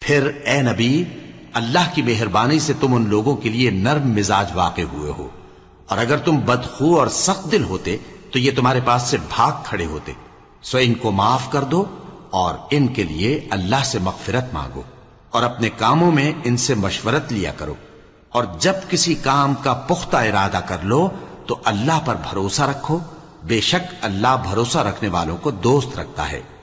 फिर ए नबी, अल्लाह की मेहरबानी से तुम उन लोगों के लिए नर्म मिजाज वाक़े हुए हो, और अगर तुम बदखू और सख्त दिल होते तो ये तुम्हारे पास से भाग खड़े होते। सो इनको माफ कर दो और इनके लिए अल्लाह से मगफिरत मांगो और अपने कामों में इनसे मशवरत लिया करो, और जब किसी काम का पुख्ता इरादा कर लो तो अल्लाह पर भरोसा रखो। बेशक अल्लाह भरोसा रखने वालों को दोस्त रखता है।